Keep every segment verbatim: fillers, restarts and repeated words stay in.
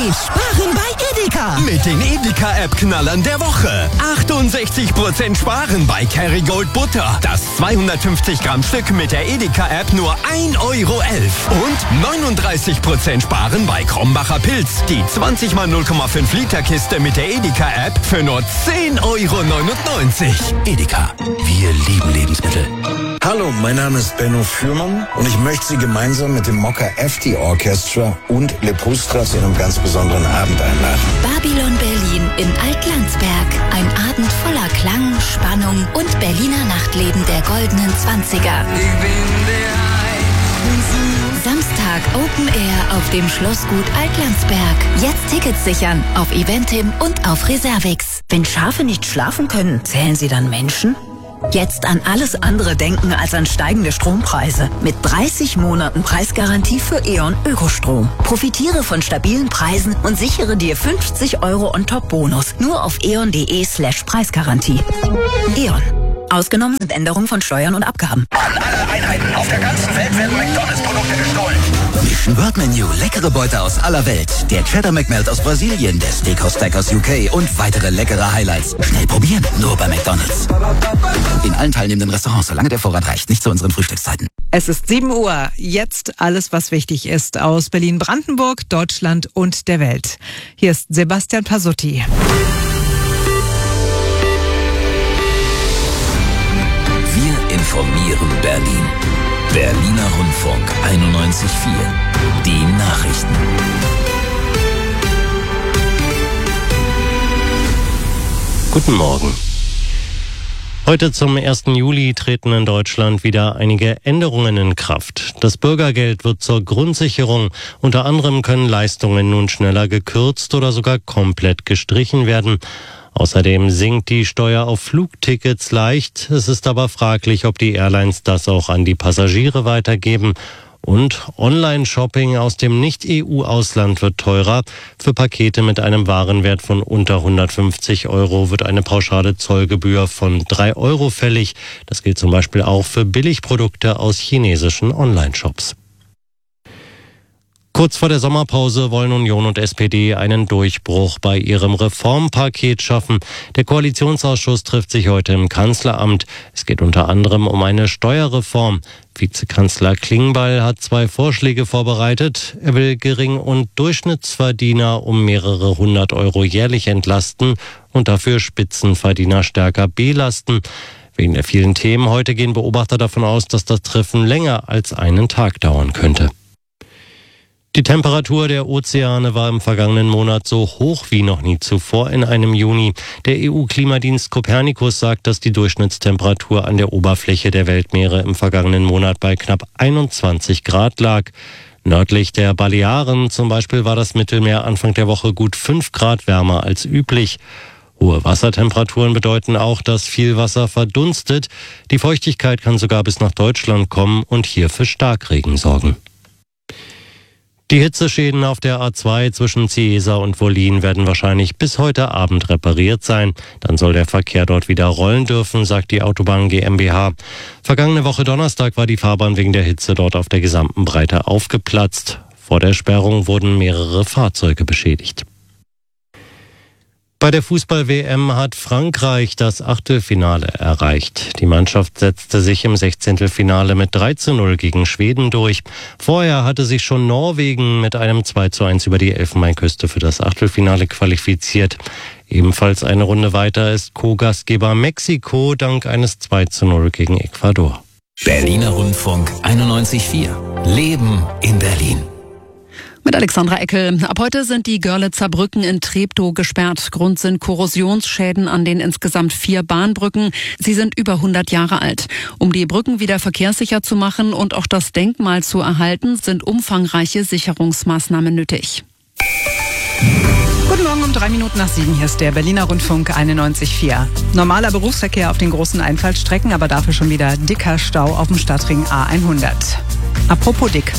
Sparen bei Edeka. Mit den Edeka-App-Knallern der Woche. achtundsechzig Prozent sparen bei Kerrygold Butter. Das zweihundertfünfzig Gramm Stück mit der Edeka-App nur ein Euro elf. Und neununddreißig Prozent sparen bei Krombacher Pilz. Die zwanzig mal null Komma fünf Liter Kiste mit der Edeka-App für nur zehn Euro neunundneunzig. Edeka, wir lieben Lebensmittel. Hallo, mein Name ist Benno Fürmann und ich möchte Sie gemeinsam mit dem Mokka F T Orchestra und Le Pustra zu einem ganz besonderen Abend einladen. Babylon Berlin in Alt-Landsberg. Ein Abend voller Klang, Spannung und Berliner Nachtleben der goldenen Zwanziger. Samstag Open Air auf dem Schlossgut Alt-Landsberg. Jetzt Tickets sichern auf Eventim und auf Reservix. Wenn Schafe nicht schlafen können, zählen sie dann Menschen? Jetzt an alles andere denken als an steigende Strompreise. Mit dreißig Monaten Preisgarantie für E.ON Ökostrom. Profitiere von stabilen Preisen und sichere dir fünfzig Euro On-Top-Bonus. Nur auf eon.de slash Preisgarantie. E.ON. Ausgenommen sind Änderungen von Steuern und Abgaben. An alle Einheiten auf der ganzen Welt werden McDonalds-Produkte gestohlen. Mission Word Menu, leckere Beute aus aller Welt. Der Cheddar McMelt aus Brasilien, der Steakhouse Stack aus U K und weitere leckere Highlights. Schnell probieren, nur bei McDonalds. In allen teilnehmenden Restaurants, solange der Vorrat reicht, nicht zu unseren Frühstückszeiten. Es ist sieben Uhr. Jetzt alles, was wichtig ist aus Berlin-Brandenburg, Deutschland und der Welt. Hier ist Sebastian Pasutti. Wir informieren Berlin. Berliner Rundfunk einundneunzig Komma vier. Die Nachrichten. Guten Morgen. Heute zum ersten Juli treten in Deutschland wieder einige Änderungen in Kraft. Das Bürgergeld wird zur Grundsicherung. Unter anderem können Leistungen nun schneller gekürzt oder sogar komplett gestrichen werden. Außerdem sinkt die Steuer auf Flugtickets leicht. Es ist aber fraglich, ob die Airlines das auch an die Passagiere weitergeben. Und Online-Shopping aus dem Nicht-E U-Ausland wird teurer. Für Pakete mit einem Warenwert von unter hundertfünfzig Euro wird eine pauschale Zollgebühr von drei Euro fällig. Das gilt zum Beispiel auch für Billigprodukte aus chinesischen Online-Shops. Kurz vor der Sommerpause wollen Union und S P D einen Durchbruch bei ihrem Reformpaket schaffen. Der Koalitionsausschuss trifft sich heute im Kanzleramt. Es geht unter anderem um eine Steuerreform. Vizekanzler Klingbeil hat zwei Vorschläge vorbereitet. Er will Gering- und Durchschnittsverdiener um mehrere hundert Euro jährlich entlasten und dafür Spitzenverdiener stärker belasten. Wegen der vielen Themen heute gehen Beobachter davon aus, dass das Treffen länger als einen Tag dauern könnte. Die Temperatur der Ozeane war im vergangenen Monat so hoch wie noch nie zuvor in einem Juni. Der E U-Klimadienst Copernicus sagt, dass die Durchschnittstemperatur an der Oberfläche der Weltmeere im vergangenen Monat bei knapp einundzwanzig Grad lag. Nördlich der Balearen zum Beispiel war das Mittelmeer Anfang der Woche gut fünf Grad wärmer als üblich. Hohe Wassertemperaturen bedeuten auch, dass viel Wasser verdunstet. Die Feuchtigkeit kann sogar bis nach Deutschland kommen und hier für Starkregen sorgen. Die Hitzeschäden auf der A zwei zwischen Ciesa und Wollin werden wahrscheinlich bis heute Abend repariert sein. Dann soll der Verkehr dort wieder rollen dürfen, sagt die Autobahn GmbH. Vergangene Woche Donnerstag war die Fahrbahn wegen der Hitze dort auf der gesamten Breite aufgeplatzt. Vor der Sperrung wurden mehrere Fahrzeuge beschädigt. Bei der Fußball-W M hat Frankreich das Achtelfinale erreicht. Die Mannschaft setzte sich im Sechzehntelfinale mit drei zu null gegen Schweden durch. Vorher hatte sich schon Norwegen mit einem zwei zu eins über die Elfenbeinküste für das Achtelfinale qualifiziert. Ebenfalls eine Runde weiter ist Co-Gastgeber Mexiko dank eines zwei zu null gegen Ecuador. Berliner Rundfunk einundneunzig Komma vier. Leben in Berlin. Mit Alexandra Eckel. Ab heute sind die Görlitzer Brücken in Treptow gesperrt. Grund sind Korrosionsschäden an den insgesamt vier Bahnbrücken. Sie sind über hundert Jahre alt. Um die Brücken wieder verkehrssicher zu machen und auch das Denkmal zu erhalten, sind umfangreiche Sicherungsmaßnahmen nötig. Guten Morgen um drei Minuten nach sieben. Hier ist der Berliner Rundfunk einundneunzig Komma vier. Normaler Berufsverkehr auf den großen Einfallstrecken, aber dafür schon wieder dicker Stau auf dem Stadtring A hundert. Apropos dick.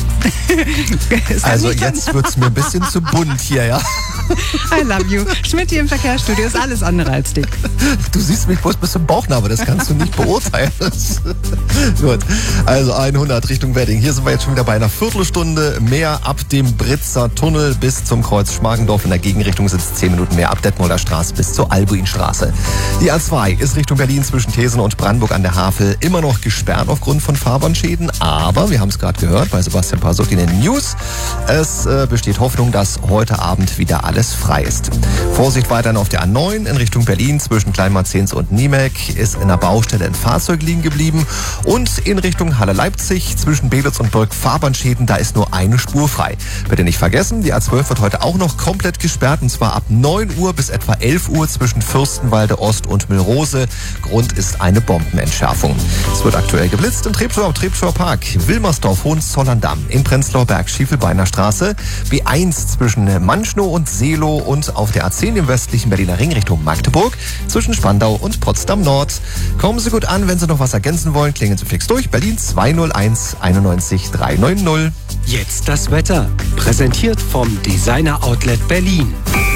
Also jetzt wird's mir ein bisschen zu bunt hier, ja? I love you. Schmidt hier im Verkehrsstudio ist alles andere als dick. Du siehst mich bloß bis zum Bauchnabel, das kannst du nicht beurteilen. Gut, also hundert Richtung Wedding. Hier sind wir jetzt schon wieder bei einer Viertelstunde mehr ab dem Britzer Tunnel bis zum Kreuz Schmargendorf. In der Gegenrichtung sind es zehn Minuten mehr ab Detmolder Straße bis zur Albuinstraße. Die A zwei ist Richtung Berlin zwischen Thesen und Brandenburg an der Havel immer noch gesperrt aufgrund von Fahrbahnschäden. Aber, wir haben es gerade gehört bei Sebastian Pasock in den News, es äh, besteht Hoffnung, dass heute Abend wieder alles frei ist. Vorsicht weiterhin auf der A neun in Richtung Berlin zwischen Kleinmarzens und Niemek ist in der Baustelle ein Fahrzeug liegen geblieben. Und in Richtung Halle-Leipzig zwischen Belitz und Birk Fahrbahnschäden, da ist nur eine Spur frei. Bitte nicht vergessen, die A zwölf wird heute auch noch komplett gesperrt und zwar ab neun Uhr bis etwa elf Uhr zwischen Fürstenwalde Ost und Müllrose. Grund ist eine Bombenentschärfung. Es wird aktuell geblitzt in Treptow am Treptower Park, Wilmersdorf, Hohenzollern-Damm, in Prenzlauer Berg, Schiefelbeiner Straße, B eins zwischen Manschnow und Seelow und auf der A zehn im westlichen Berliner Ring Richtung Magdeburg zwischen Spandau und Potsdam Nord. Kommen Sie gut an, wenn Sie noch was ergänzen wollen, klingen Sie fix durch. Berlin zwei null eins einundneunzig dreihundertneunzig. Jetzt das Wetter. Präsentiert vom Designer Outlet Berlin.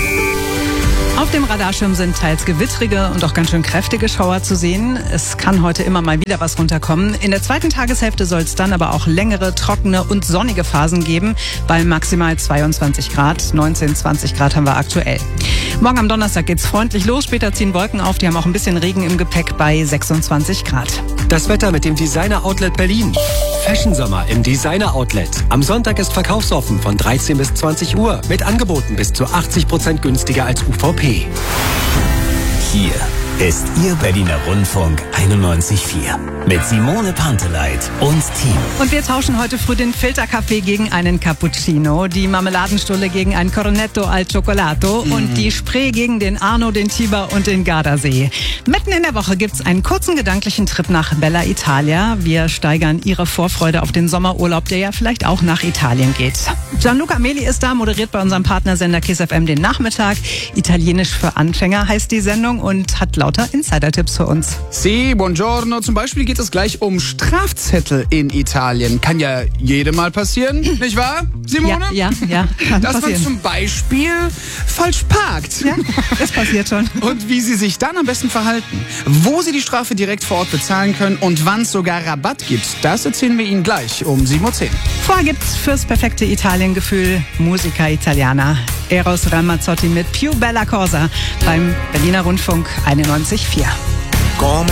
Auf dem Radarschirm sind teils gewittrige und auch ganz schön kräftige Schauer zu sehen. Es kann heute immer mal wieder was runterkommen. In der zweiten Tageshälfte soll es dann aber auch längere, trockene und sonnige Phasen geben. Bei maximal zweiundzwanzig Grad, neunzehn, zwanzig Grad haben wir aktuell. Morgen am Donnerstag geht's freundlich los. Später ziehen Wolken auf. Die haben auch ein bisschen Regen im Gepäck bei sechsundzwanzig Grad. Das Wetter mit dem Designer Outlet Berlin. Fashion Sommer im Designer Outlet. Am Sonntag ist verkaufsoffen von dreizehn bis zwanzig Uhr mit Angeboten bis zu achtzig Prozent günstiger als U V P. Hier ist Ihr Berliner Rundfunk einundneunzig Komma vier mit Simone Panteleit und Team. Und wir tauschen heute früh den Filterkaffee gegen einen Cappuccino, die Marmeladenstulle gegen ein Cornetto al Cioccolato mm. und die Spree gegen den Arno, den Tiber und den Gardasee. Mitten in der Woche gibt's einen kurzen gedanklichen Trip nach Bella Italia. Wir steigern Ihre Vorfreude auf den Sommerurlaub, der ja vielleicht auch nach Italien geht. Gianluca Meli ist da, moderiert bei unserem Partnersender Kiss F M den Nachmittag. Italienisch für Anfänger heißt die Sendung und hat lauter Insider-Tipps für uns. Si, buongiorno. Zum Beispiel geht es gleich um Strafzettel in Italien. Kann ja jedem mal passieren, nicht wahr, Simone? Ja, ja, ja. Kann Dass passieren. man zum Beispiel falsch parkt. Ja, das passiert schon. Und wie Sie sich dann am besten verhalten. Wo Sie die Strafe direkt vor Ort bezahlen können und wann es sogar Rabatt gibt, das erzählen wir Ihnen gleich um sieben Uhr zehn. Vorher gibt's fürs perfekte Italiengefühl Musica Italiana. Eros Ramazzotti mit Più Bella Cosa beim Berliner Rundfunk einundneunzig Komma vier.